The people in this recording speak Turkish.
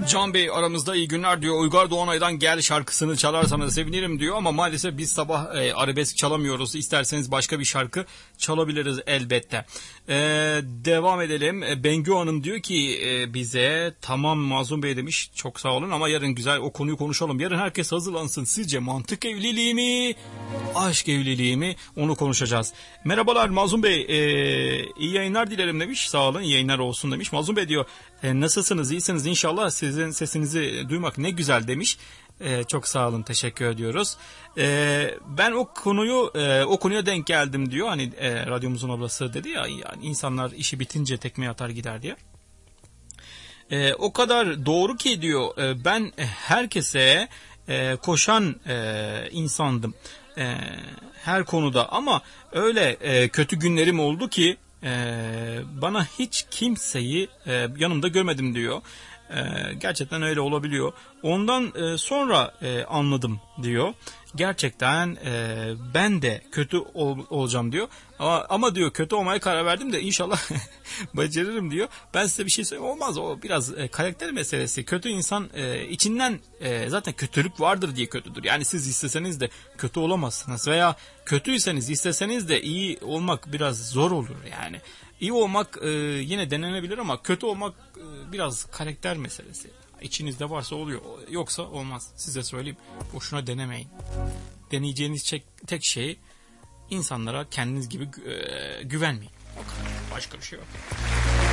Can Bey aramızda, iyi günler diyor. Uygar Doğanay'dan Gel şarkısını çalarsanız sevinirim diyor ama maalesef biz sabah arabesk çalamıyoruz. İsterseniz başka bir şarkı çalabiliriz elbette. Devam edelim. Bengü Hanım diyor ki bize tamam Mazlum Bey demiş. Çok sağ olun ama yarın güzel o konuyu konuşalım. Yarın herkes hazırlansın. Sizce mantık evliliği mi? Aşk evliliği mi? Onu konuşacağız. Merhabalar Mazlum Bey. İyi yayınlar dilerim demiş. Sağ olun, iyi yayınlar olsun demiş. Mazlum Bey diyor nasılsınız? İyisiniz inşallah. Sizin sesinizi duymak ne güzel demiş. Çok sağ olun, teşekkür ediyoruz. Ben o konuya denk geldim diyor. Hani radyomuzun ablası dedi ya, yani insanlar işi bitince tekmeye atar gider diye. O kadar doğru ki diyor, ben herkese koşan insandım her konuda ama öyle kötü günlerim oldu ki bana hiç kimseyi yanımda görmedim diyor. Gerçekten öyle olabiliyor. Ondan sonra anladım diyor. Gerçekten ben de kötü olacağım diyor. Ama diyor kötü olmaya karar verdim de inşallah beceririm diyor. Ben size bir şey söyleyeyim, olmaz, o biraz karakter meselesi. Kötü insan içinden zaten kötülük vardır diye kötüdür. Yani siz isteseniz de kötü olamazsınız veya kötüyseniz isteseniz de iyi olmak biraz zor olur yani. İyi olmak yine denenebilir ama kötü olmak biraz karakter meselesi. İçinizde varsa oluyor, yoksa olmaz. Size söyleyeyim, boşuna denemeyin. Deneyeceğiniz tek şey insanlara kendiniz gibi güvenmeyin. Başka bir şey yok.